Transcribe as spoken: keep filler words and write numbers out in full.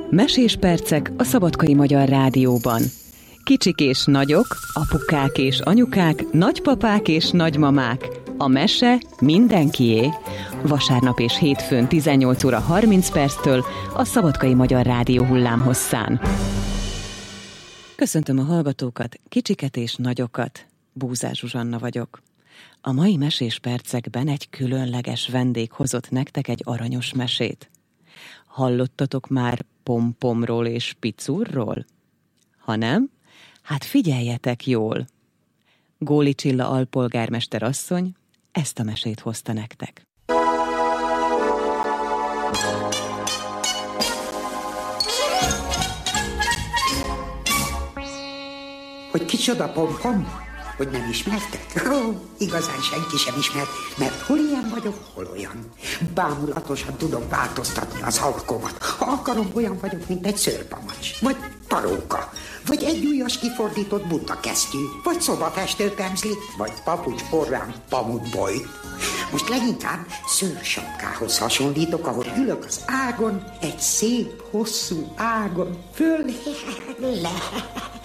Mesés percek a Szabadkai Magyar Rádióban. Kicsik és nagyok, apukák és anyukák, nagypapák és nagymamák. A mese mindenkié. Vasárnap és hétfőn tizennyolc óra harminc perctől a Szabadkai Magyar Rádió hullámhosszán. Köszöntöm a hallgatókat, kicsiket és nagyokat. Búzás Zsuzsanna vagyok. A mai mesés percekben egy különleges vendég hozott nektek egy aranyos mesét. Hallottatok már pompomról és picurról? Ha nem, hát figyeljetek jól! Góli Csilla alpolgármester asszony ezt a mesét hozta nektek. Hogy kicsoda pompom? Hogy nem ismertek? Ó, igazán senki sem ismert, mert hol ilyen vagyok, hol olyan. Bámulatosan tudom változtatni az alkomat. Ha akarom, olyan vagyok, mint egy szőrpamacs, vagy paróka, vagy egy ujjas kifordított butakesztyű, vagy szobafestő pemzli, vagy papucs porrám pamutbolyt. Most leginkább szőrsapkához hasonlítok, ahol ülök az ágon, egy szép, hosszú ágon, föl, le,